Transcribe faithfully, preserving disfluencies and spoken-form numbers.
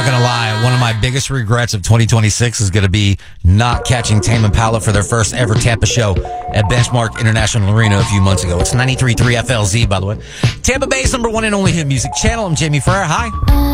going to lie. One of my biggest regrets of twenty twenty-six is going to be not catching Tame Impala for their first ever Tampa show at Benchmark International Arena a few months ago. It's ninety-three point three F L Z, by the way. Tampa Bay's number one and only hit music channel. I'm Jamie Frere. Hi.